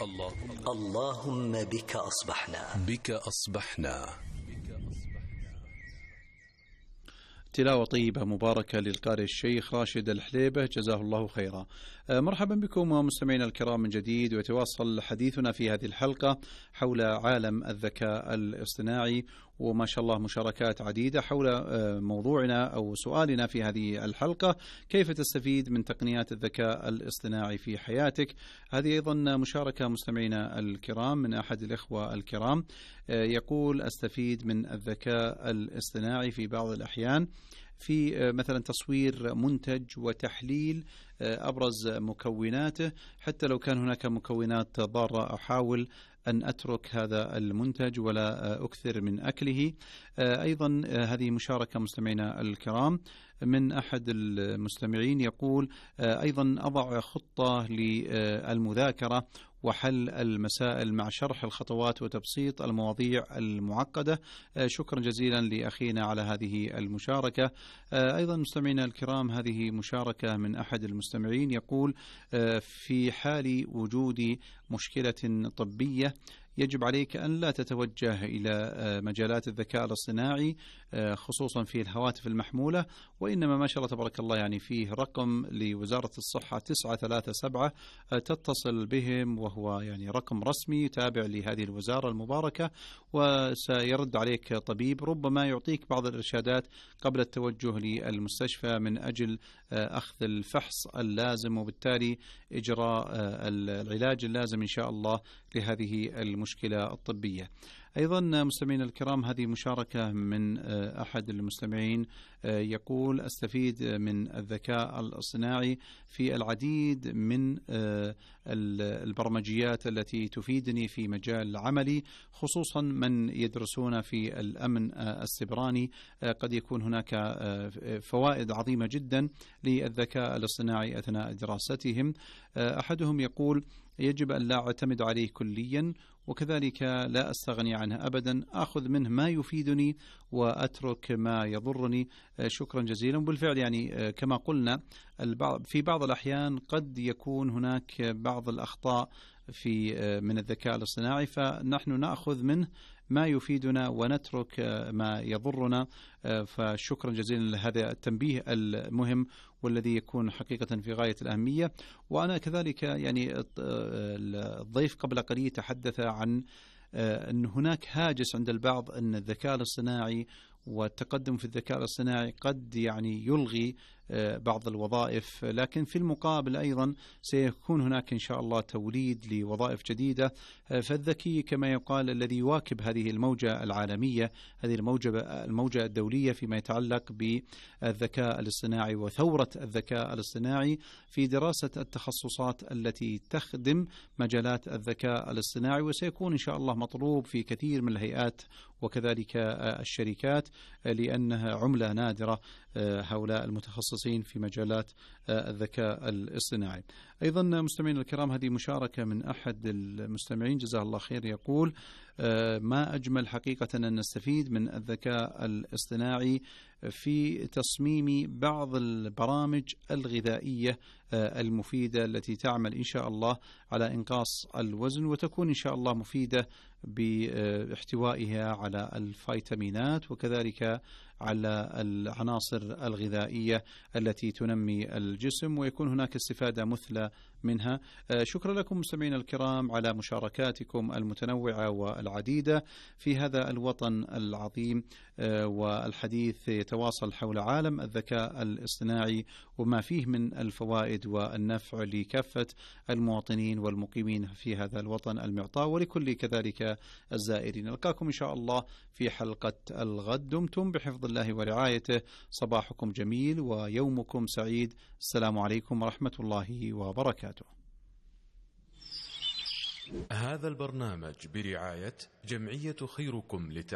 اللهم بك أصبحنا. تلاوة طيبة مباركة للقارئ الشيخ راشد الحليبة جزاه الله خيرا. مرحبا بكم مستمعينا الكرام من جديد، ويتواصل حديثنا في هذه الحلقة حول عالم الذكاء الاصطناعي، وما شاء الله مشاركات عديدة حول موضوعنا أو سؤالنا في هذه الحلقة: كيف تستفيد من تقنيات الذكاء الاصطناعي في حياتك؟ هذه أيضا مشاركة مستمعينا الكرام من أحد الإخوة الكرام، يقول: أستفيد من الذكاء الاصطناعي في بعض الأحيان في مثلا تصوير منتج وتحليل أبرز مكوناته، حتى لو كان هناك مكونات ضارة أحاول أن أترك هذا المنتج ولا أكثر من أكله. أيضا هذه مشاركة مستمعينا الكرام من أحد المستمعين، يقول: أيضا أضع خطة للمذاكرة وحل المسائل مع شرح الخطوات وتبسيط المواضيع المعقدة. شكرا جزيلا لأخينا على هذه المشاركة. أيضا مستمعينا الكرام هذه مشاركة من أحد المستمعين، يقول: في حال وجود مشكلة طبية يجب عليك أن لا تتوجه إلى مجالات الذكاء الاصطناعي خصوصا في الهواتف المحمولة، وإنما ما شاء الله تبارك الله يعني فيه رقم لوزارة الصحة 937 تتصل بهم، وهو يعني رقم رسمي تابع لهذه الوزارة المباركة، وسيرد عليك طبيب ربما يعطيك بعض الإرشادات قبل التوجه للمستشفى من أجل أخذ الفحص اللازم، وبالتالي إجراء العلاج اللازم إن شاء الله لهذه المشكلة الطبية. أيضا مستمعينا الكرام هذه مشاركة من أحد المستمعين، يقول: أستفيد من الذكاء الاصطناعي في العديد من البرمجيات التي تفيدني في مجال عملي، خصوصا من يدرسون في الأمن السيبراني. قد يكون هناك فوائد عظيمة جدا للذكاء الاصطناعي أثناء دراستهم. أحدهم يقول: يجب أن لا أعتمد عليه كليا، وكذلك لا أستغني عنه أبدا، أخذ منه ما يفيدني وأترك ما يضرني. شكرا جزيلا. بالفعل يعني كما قلنا في بعض الأحيان قد يكون هناك بعض الأخطاء من الذكاء الاصطناعي، فنحن نأخذ منه ما يفيدنا ونترك ما يضرنا. فشكرا جزيلا لهذا التنبيه المهم والذي يكون حقيقة في غاية الأهمية. وأنا كذلك يعني الضيف قبل قليل تحدث عن أن هناك هاجس عند البعض أن الذكاء الاصطناعي والتقدم في الذكاء الاصطناعي قد يعني يلغي بعض الوظائف، لكن في المقابل أيضا سيكون هناك إن شاء الله توليد لوظائف جديدة. فالذكي كما يقال الذي يواكب هذه الموجة العالمية، هذه الموجة الدولية فيما يتعلق بالذكاء الاصطناعي وثورة الذكاء الاصطناعي في دراسة التخصصات التي تخدم مجالات الذكاء الاصطناعي، وسيكون إن شاء الله مطلوب في كثير من الهيئات وكذلك الشركات، لأنها عملة نادرة هؤلاء المتخصصين في مجالات الذكاء الاصطناعي. أيضا مستمعين الكرام هذه مشاركة من أحد المستمعين جزاه الله خير، يقول: ما أجمل حقيقة أن نستفيد من الذكاء الاصطناعي في تصميم بعض البرامج الغذائية المفيدة التي تعمل إن شاء الله على إنقاص الوزن، وتكون إن شاء الله مفيدة باحتوائها على الفيتامينات وكذلك على العناصر الغذائية التي تنمي الجسم، ويكون هناك استفادة مثلى منها. شكرا لكم مستمعينا الكرام على مشاركاتكم المتنوعة والعديدة في هذا الوطن العظيم، والحديث يتواصل حول عالم الذكاء الاصطناعي وما فيه من الفوائد والنفع لكافة المواطنين والمقيمين في هذا الوطن المعطاء، ولكل كذلك الزائرين. نلقاكم إن شاء الله في حلقة الغد. دمتم بحفظ الله ورعايته. صباحكم جميل ويومكم سعيد. السلام عليكم ورحمة الله وبركاته. هذا البرنامج برعاية جمعية خيركم